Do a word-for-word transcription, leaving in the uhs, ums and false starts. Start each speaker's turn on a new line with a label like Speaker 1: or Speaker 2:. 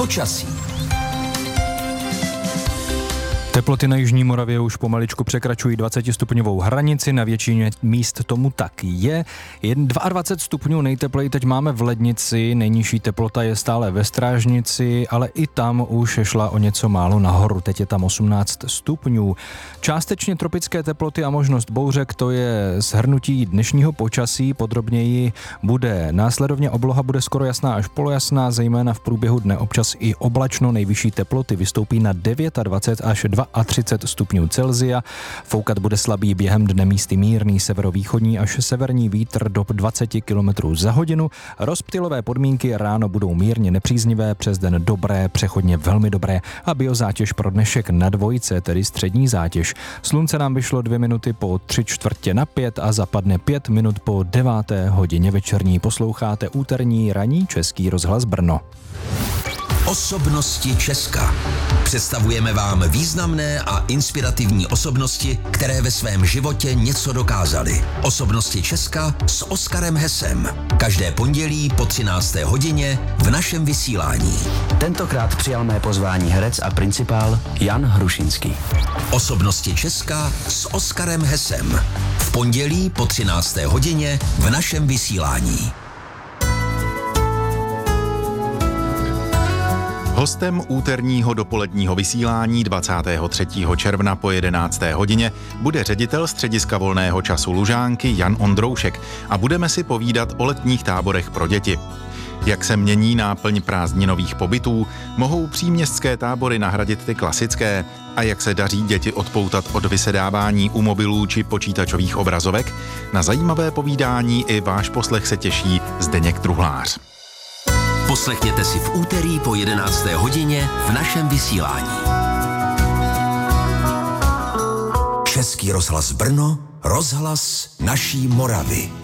Speaker 1: Počasí.
Speaker 2: Teploty na jižní Moravě už pomaličku překračují dvacetistupňovou hranici, na většině míst tomu tak je. Jen dvacet dva stupňů nejtepleji teď máme v Lednici, nejnižší teplota je stále ve Strážnici, ale i tam už šla o něco málo nahoru, teď je tam osmnáct stupňů. Částečně tropické teploty a možnost bouřek, to je shrnutí dnešního počasí, podrobněji bude následovně obloha bude skoro jasná až polojasná, zejména v průběhu dne občas i oblačno, nejvyšší teploty vystoupí na dvacet devět až třicet dva stupňů Celsia. Foukat bude slabý během dne místy mírný severovýchodní až severní vítr do dvacet kilometrů za hodinu. Rozptylové podmínky ráno budou mírně nepříznivé, přes den dobré, přechodně velmi dobré a biozátěž pro dnešek na dvojce, tedy střední zátěž. Slunce nám vyšlo dvě minuty po tři čtvrtě na pět a zapadne pět minut po deváté hodině večerní. Posloucháte úterní ranní Český rozhlas Brno.
Speaker 1: Osobnosti Česka. Představujeme vám významné a inspirativní osobnosti, které ve svém životě něco dokázaly. Osobnosti Česka s Oskarem Hesem. Každé pondělí po třinácté hodině v našem vysílání.
Speaker 3: Tentokrát přijal mé pozvání herec a principál Jan Hrušinský.
Speaker 1: Osobnosti Česka s Oskarem Hesem. V pondělí po třinácté hodině v našem vysílání.
Speaker 4: Hostem úterního dopoledního vysílání dvacátého třetího června po jedenácté hodině bude ředitel střediska volného času Lužánky Jan Ondroušek a budeme si povídat o letních táborech pro děti. Jak se mění náplň prázdninových pobytů, mohou příměstské tábory nahradit ty klasické a jak se daří děti odpoutat od vysedávání u mobilů či počítačových obrazovek, na zajímavé povídání i váš poslech se těší Zdeněk Truhlář.
Speaker 1: Poslechněte si v úterý po jedenácté hodině v našem vysílání. Český rozhlas Brno, rozhlas naší Moravy.